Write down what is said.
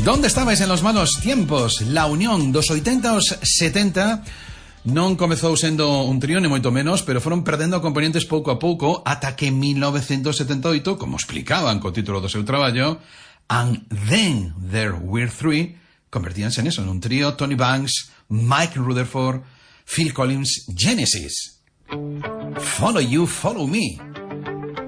Donde estabais en los malos tiempos? La unión dos 80 os 70 non comezou sendo un trío, ni moito menos, pero foron perdendo componentes pouco a pouco ata que en 1978, como explicaban co título do seu traballo, And Then There Were Three, convertíanse en eso, en un trío: Tony Banks, Mike Rutherford, Phil Collins, Genesis. Follow You, Follow Me.